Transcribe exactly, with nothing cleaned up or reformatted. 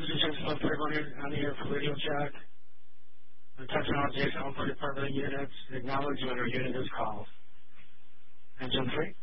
This is Jason one hundred on the air for radio check. The technology Jason one hundred department units acknowledge when our unit is called. Engine three.